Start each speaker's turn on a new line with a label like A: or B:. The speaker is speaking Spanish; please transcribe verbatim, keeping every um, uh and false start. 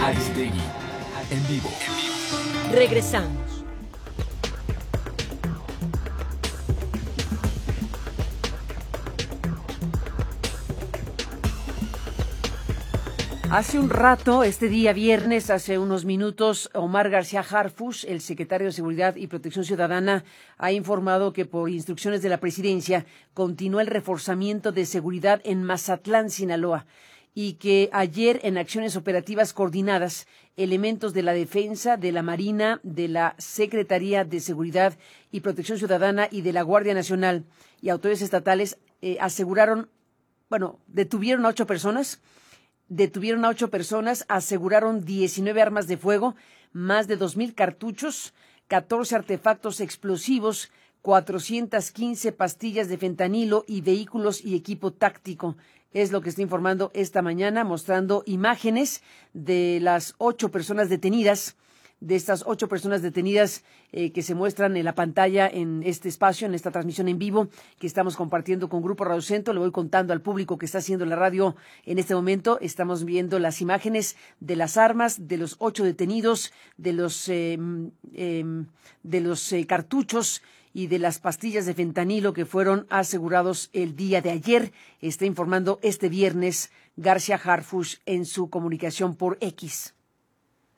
A: Aristegui, en vivo.
B: Regresamos. Hace un rato, este día viernes, hace unos minutos, Omar García Harfuch, el secretario de Seguridad y Protección Ciudadana, ha informado que por instrucciones de la presidencia continúa el reforzamiento de seguridad en Mazatlán, Sinaloa, y que ayer en acciones operativas coordinadas, elementos de la Defensa, de la Marina, de la Secretaría de Seguridad y Protección Ciudadana y de la Guardia Nacional y autoridades estatales eh, aseguraron, bueno, detuvieron a ocho personas, Detuvieron a ocho personas, aseguraron diecinueve armas de fuego, más de dos mil cartuchos, catorce artefactos explosivos, cuatrocientas quince pastillas de fentanilo y vehículos y equipo táctico. Es lo que está informando esta mañana, mostrando imágenes de las ocho personas detenidas, de estas ocho personas detenidas eh, que se muestran en la pantalla en este espacio, en esta transmisión en vivo que estamos compartiendo con Grupo Radio Centro. Le voy contando al público que está haciendo la radio en este momento. Estamos viendo las imágenes de las armas, de los ocho detenidos, de los, eh, eh, de los eh, cartuchos y de las pastillas de fentanilo que fueron asegurados el día de ayer. Está informando este viernes García Harfuch en su comunicación por X.